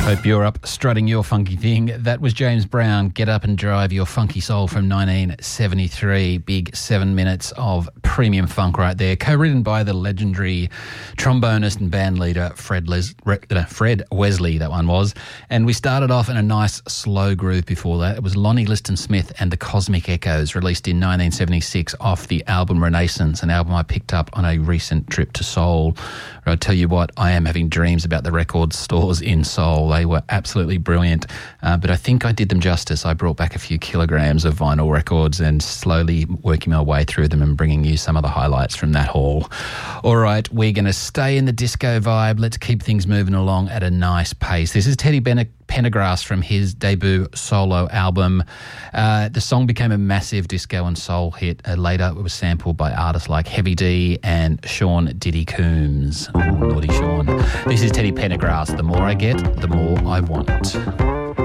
Hope you're up strutting your funky thing. That was James Brown, Get Up and Drive Your Funky Soul from 1973. Big 7 minutes of premium funk right there. Co-written by the legendary trombonist and band leader Fred Wesley, that one was. And we started off in a nice slow groove before that. It was Lonnie Liston Smith and the Cosmic Echoes, released in 1976 off the album Renaissance, an album I picked up on a recent trip to Seoul. I tell you what, I am having dreams about the record stores in Seoul. They were absolutely brilliant, but I think I did them justice. I brought back a few kilograms of vinyl records and slowly working my way through them and bringing you some of the highlights from that haul. All right, we're going to stay in the disco vibe. Let's keep things moving along at a nice pace. This is Teddy Pendergrass from his debut solo album. The song became a massive disco and soul hit. Later, it was sampled by artists like Heavy D and Sean Diddy Coombs. Ooh, naughty Sean. This is Teddy Pendergrass. The more I get, the more I want.